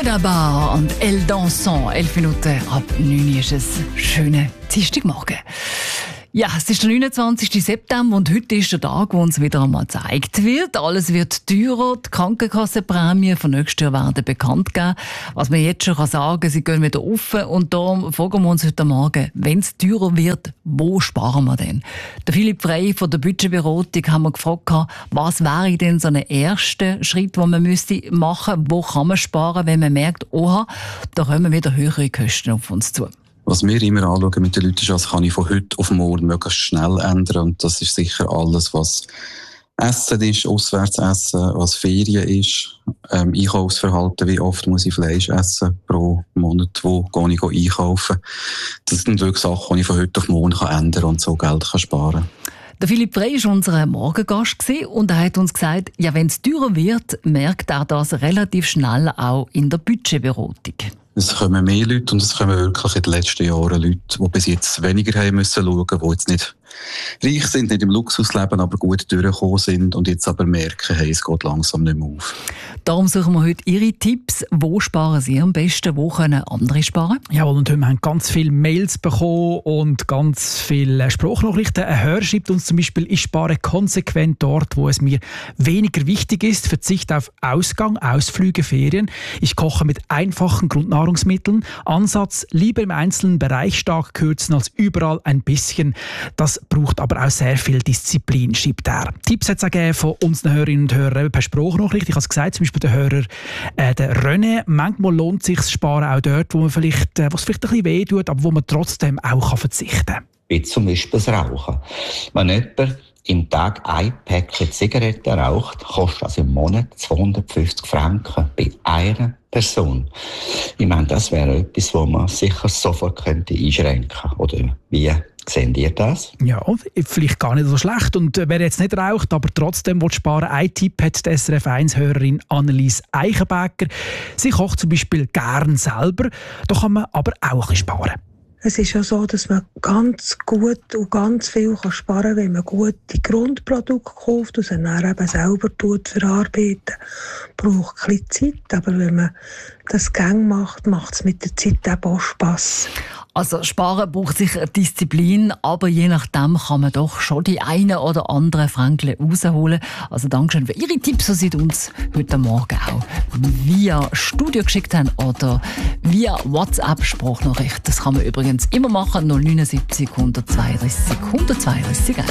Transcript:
Benabar und El Dansant. 11 Minuten ab 9 ist es. Schöner Dienstagmorgen. Ja, es ist der 29. September und heute ist der Tag, wo uns wieder einmal gezeigt wird. Alles wird teurer, die Krankenkassenprämien von nächstes Jahr werden bekannt geben. Was man jetzt schon sagen kann, sie gehen wieder auf. Und darum fragen wir uns heute Morgen, wenn es teurer wird, wo sparen wir denn? Der Philipp Frey von der Budgetberatung haben wir gefragt, was wäre denn so ein erster Schritt, den man machen müsste? Wo kann man sparen, wenn man merkt, oha, da kommen wieder höhere Kosten auf uns zu? Was wir immer anschauen mit den Leuten ist, was kann ich von heute auf morgen möglichst schnell ändern. Und das ist sicher alles, was Essen ist, Auswärtsessen, was Ferien ist, Einkaufsverhalten, wie oft muss ich Fleisch essen pro Monat, wo gehe ich einkaufen. Das sind wirklich Sachen, die ich von heute auf morgen ändern kann und so Geld sparen kann. Der Philipp Frey war unser Morgengast und er hat uns gesagt, ja, wenn es teurer wird, merkt er das relativ schnell auch in der Budgetberatung. Es kommen mehr Leute und es kommen wirklich in den letzten Jahren Leute, die bis jetzt weniger haben müssen schauen, die jetzt nicht reich sind, nicht im Luxus leben, aber gut durchgekommen sind und jetzt aber merken, hey, es geht langsam nicht mehr auf. Darum suchen wir heute Ihre Tipps. Wo sparen Sie am besten? Wo können andere sparen? Jawohl, und wir haben ganz viele Mails bekommen und ganz viele Sprachnachrichten. Ein Hörer schreibt uns zum Beispiel, ich spare konsequent dort, wo es mir weniger wichtig ist. Verzicht auf Ausgang, Ausflüge, Ferien. Ich koche mit einfachen Grundnahrungsmitteln. Ansatz, lieber im einzelnen Bereich stark kürzen als überall ein bisschen. Das braucht aber auch sehr viel Disziplin, schreibt er. Tipps hat es auch gegeben von unseren Hörerinnen und Hörern per Sprachnachricht. Ich habe es gesagt, zum Beispiel der Hörer der René. Manchmal lohnt es sich das Sparen auch dort, wo es vielleicht ein bisschen weh tut, aber wo man trotzdem auch verzichten kann. Wie zum Beispiel das Rauchen. Wenn jemand im Tag ein Päckchen Zigaretten raucht, kostet das im Monat 250 Franken bei einer Person. Ich meine, das wäre etwas, wo man sicher sofort einschränken könnte. Oder wie sehen ihr das? Ja, vielleicht gar nicht so schlecht. Und wer jetzt nicht raucht, aber trotzdem will sparen, ein Tipp hat die SRF 1-Hörerin Annelies Eichenberger. Sie kocht zum Beispiel gern selber. Da kann man aber auch ein bisschen sparen. Es ist ja so, dass man ganz gut und ganz viel sparen kann, wenn man gute Grundprodukte kauft und sie dann eben selber verarbeiten. Braucht ein bisschen Zeit, aber wenn man das gerne macht, macht es mit der Zeit eben auch Spass. Also Sparen braucht sicher Disziplin, aber je nachdem kann man doch schon die eine oder andere Franken rausholen. Also Dankeschön für Ihre Tipps, die Sie uns heute Morgen auch via Studio geschickt haben oder via WhatsApp-Sprachnachricht. Das kann man übrigens immer machen, 079 132 132.